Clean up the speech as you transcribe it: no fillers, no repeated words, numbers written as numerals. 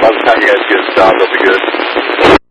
By the time you guys get stopped, I'll be good.